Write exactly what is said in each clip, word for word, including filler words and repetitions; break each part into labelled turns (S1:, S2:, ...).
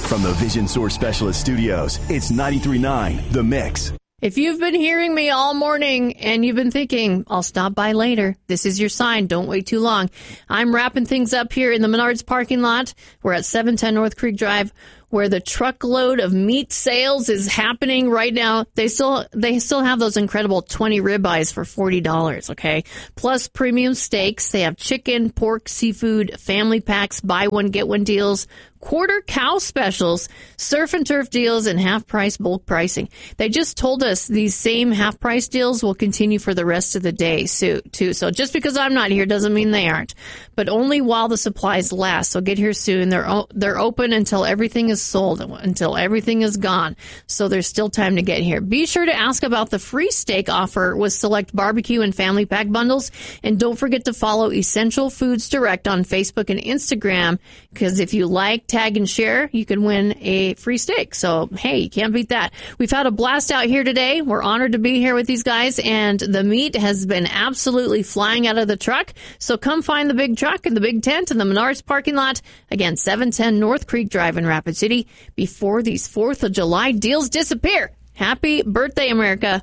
S1: From the Vision Source Specialist Studios, it's ninety-three point nine The Mix.
S2: If you've been hearing me all morning and you've been thinking, I'll stop by later, this is your sign. Don't wait too long. I'm wrapping things up here in the Menards parking lot. We're at seven ten North Creek Drive, where the truckload of meat sales is happening right now. They still they still have those incredible twenty ribeyes for forty dollars, okay? Plus premium steaks. They have chicken, pork, seafood, family packs, buy one, get one deals, quarter cow specials, surf and turf deals, and half-price bulk pricing. They just told us these same half-price deals will continue for the rest of the day, too. So just because I'm not here doesn't mean they aren't, but only while the supplies last. So get here soon. They're o- they're open until everything is sold, until everything is gone. So there's still time to get here. Be sure to ask about the free steak offer with select barbecue and family pack bundles. And don't forget to follow Essential Foods Direct on Facebook and Instagram, because if you like, tag, and share, you can win a free steak. So, hey, you can't beat that. We've had a blast out here today. We're honored to be here with these guys, and the meat has been absolutely flying out of the truck. So come find the big truck and the big tent in the Menards parking lot. Again, seven ten North Creek Drive in Rapid City, before these fourth of July deals disappear. Happy birthday, America.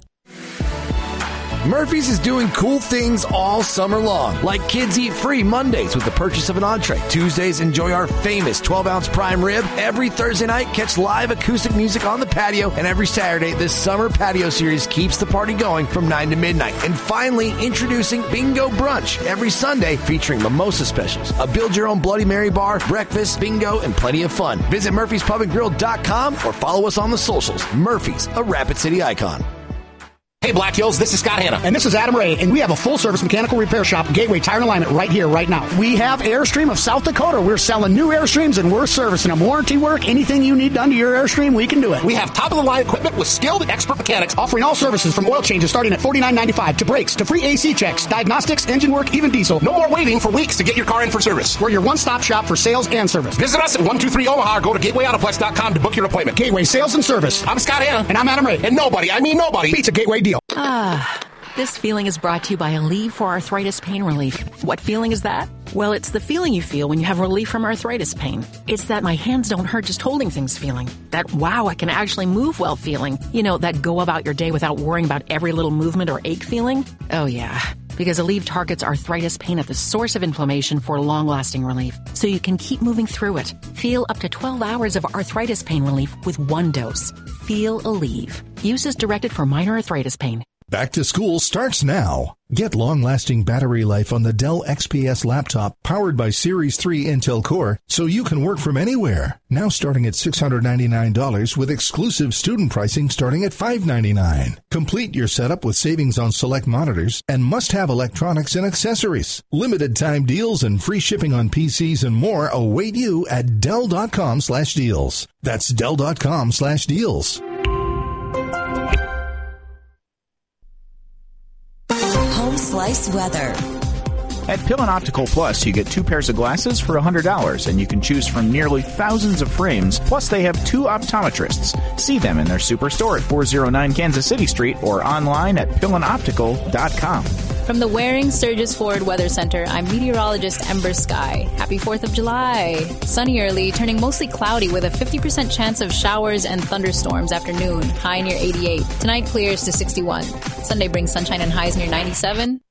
S3: Murphy's is doing cool things all summer long, like Kids Eat Free Mondays with the purchase of an entree. Tuesdays, enjoy our famous twelve-ounce prime rib. Every Thursday night, catch live acoustic music on the patio. And every Saturday, this summer patio series keeps the party going from nine to midnight. And finally, introducing Bingo Brunch every Sunday, featuring mimosa specials, a build-your-own Bloody Mary bar, breakfast, bingo, and plenty of fun. Visit Murphys Pub and Grill dot com or follow us on the socials. Murphy's, a Rapid City icon.
S4: Hey, Black Hills, this is Scott Hanna.
S5: And this is Adam Ray, and we have a full-service mechanical repair shop, Gateway Tire and Alignment, right here, right now. We have Airstream of South Dakota. We're selling new Airstreams, and we're servicing them. Warranty work, anything you need done to your Airstream, we can do it.
S4: We have top-of-the-line equipment with skilled and expert mechanics.
S5: Offering all services from oil changes starting at forty-nine ninety-five to brakes, to free A C checks, diagnostics, engine work, even diesel.
S4: No more waiting for weeks to get your car in for service.
S5: We're your one-stop shop for sales and service.
S4: Visit us at one two three Omaha or go to gateway autoplex dot com to book your appointment.
S5: Gateway Sales and Service.
S4: I'm Scott Hanna.
S5: And I'm Adam Ray.
S4: And nobody, I mean nobody,
S5: beats a Gateway deal.
S6: Ah. This feeling is brought to you by Aleve for Arthritis Pain Relief. What feeling is that? Well, it's the feeling you feel when you have relief from arthritis pain. It's that my hands don't hurt just holding things feeling. That, wow, I can actually move well feeling. You know, that go about your day without worrying about every little movement or ache feeling. Oh, yeah. Because Aleve targets arthritis pain at the source of inflammation for long-lasting relief, so you can keep moving through it. Feel up to twelve hours of arthritis pain relief with one dose. Feel Aleve. Use as directed for minor arthritis pain.
S7: Back to school starts now. Get long-lasting battery life on the Dell X P S laptop powered by Series three Intel Core, so you can work from anywhere. Now starting at six hundred ninety-nine dollars with exclusive student pricing starting at five hundred ninety-nine dollars. Complete your setup with savings on select monitors and must-have electronics and accessories. Limited time deals and free shipping on P Cs and more await you at Dell.com slash deals. That's Dell.com slash deals.
S8: Slice weather.
S9: At Pillin Optical Plus, you get two pairs of glasses for one hundred dollars, and you can choose from nearly thousands of frames. Plus, they have two optometrists. See them in their superstore at four oh nine Kansas City Street or online at pillin optical dot com.
S10: From the Waring Sturgis Ford Weather Center, I'm meteorologist Ember Sky. Happy fourth of July. Sunny early, turning mostly cloudy with a fifty percent chance of showers and thunderstorms after noon. High near eighty-eight. Tonight clears to sixty-one. Sunday brings sunshine and highs near ninety-seven.